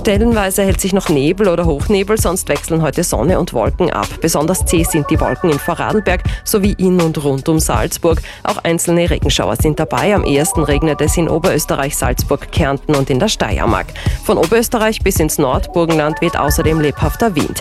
Stellenweise hält sich noch Nebel oder Hochnebel, sonst wechseln heute Sonne und Wolken ab. Besonders zäh sind die Wolken in Vorarlberg sowie in und rund um Salzburg. Auch einzelne Regenschauer sind dabei. Am ehesten regnet es in Oberösterreich, Salzburg, Kärnten und in der Steiermark. Von Oberösterreich bis ins Nordburgenland weht außerdem lebhafter Wind.